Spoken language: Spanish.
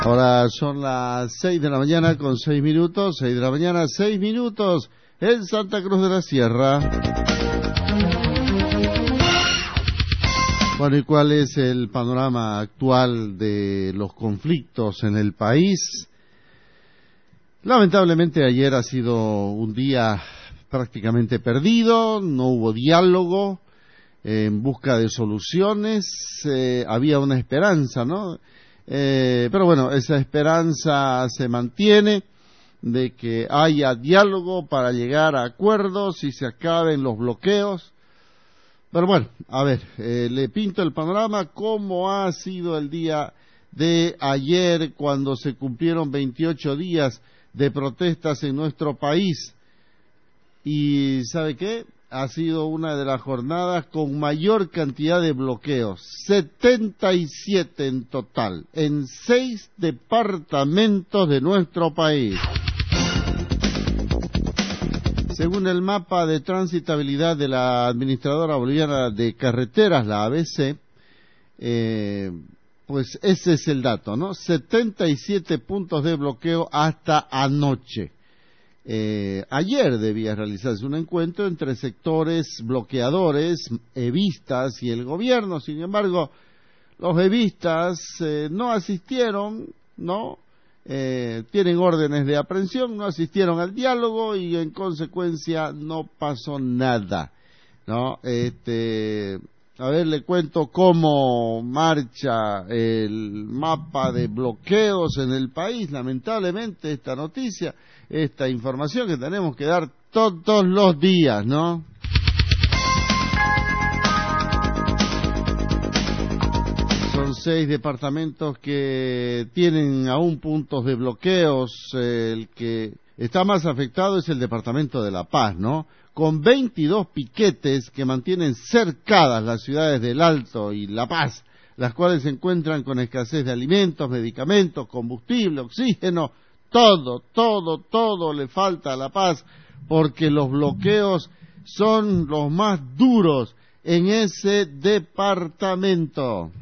Ahora son las 6 de la mañana con 6 minutos, 6 de la mañana, 6 minutos en Santa Cruz de la Sierra. Bueno, ¿y cuál es el panorama actual de los conflictos en el país? Lamentablemente ayer ha sido un día prácticamente perdido, no hubo diálogo en busca de soluciones, había una esperanza, ¿no? Pero bueno, esa esperanza se mantiene de que haya diálogo para llegar a acuerdos y se acaben los bloqueos. Pero bueno, a ver, le pinto el panorama, cómo ha sido el día de ayer cuando se cumplieron 28 días de protestas en nuestro país. Y ¿sabe qué? Ha sido una de las jornadas con mayor cantidad de bloqueos, 77 en total, en 6 departamentos de nuestro país. Según el mapa de transitabilidad de la Administradora Boliviana de Carreteras, la ABC, pues ese es el dato, ¿no? 77 puntos de bloqueo hasta anoche. Ayer debía realizarse un encuentro entre sectores bloqueadores, evistas y el gobierno. Sin embargo, los evistas no asistieron, ¿no? Tienen órdenes de aprehensión, no asistieron al diálogo y en consecuencia no pasó nada, ¿no? A ver, le cuento cómo marcha el mapa de bloqueos en el país. Lamentablemente esta noticia, esta información que tenemos que dar todos los días, ¿no? Son 6 departamentos que tienen aún puntos de bloqueos. El que está más afectado es el departamento de La Paz, ¿no? Con 22 piquetes que mantienen cercadas las ciudades del Alto y La Paz, las cuales se encuentran con escasez de alimentos, medicamentos, combustible, oxígeno, todo le falta a La Paz, porque los bloqueos son los más duros en ese departamento.